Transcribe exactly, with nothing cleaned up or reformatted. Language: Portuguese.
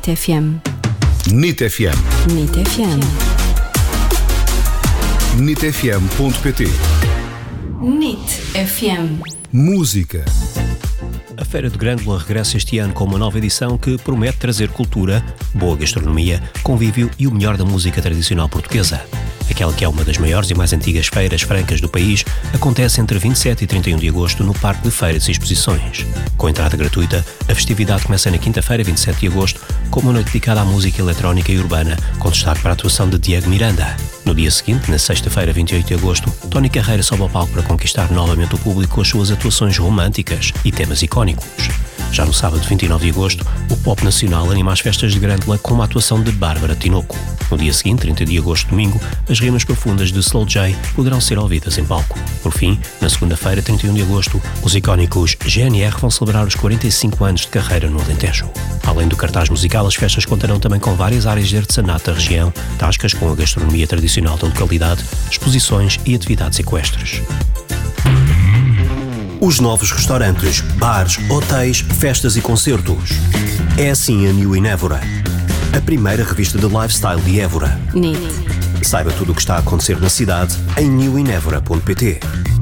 NIT F M. NIT F M. NIT F M. NIT F M ponto pt. NIT F M. Música. A Feira de Grândola regressa este ano com uma nova edição que promete trazer cultura, boa gastronomia, convívio e o melhor da música tradicional portuguesa. Aquela que é uma das maiores e mais antigas feiras francas do país, acontece entre vinte e sete e trinta e um de agosto no Parque de Feiras e Exposições. Com entrada gratuita, a festividade começa na quinta-feira, vinte e sete de agosto, com uma noite dedicada à música eletrónica e urbana, com destaque para a atuação de Diego Miranda. No dia seguinte, na sexta-feira, vinte e oito de agosto, Tony Carreira sobe ao palco para conquistar novamente o público com as suas atuações românticas e temas icónicos. Já no sábado, vinte e nove de agosto, o Pop Nacional anima as festas de Grândola com uma atuação de Bárbara Tinoco. No dia seguinte, trinta de agosto, domingo, as rimas profundas de Slow J poderão ser ouvidas em palco. Por fim, na segunda-feira, trinta e um de agosto, os icónicos G N R vão celebrar os quarenta e cinco anos de carreira no Alentejo. Além do cartaz musical, as festas contarão também com várias áreas de artesanato da região, tascas com a gastronomia tradicional da localidade, exposições e atividades equestres. Os novos restaurantes, bares, hotéis, festas e concertos. É assim a New in Évora, a primeira revista de lifestyle de Évora. NIT. Saiba tudo o que está a acontecer na cidade em new in évora ponto pt.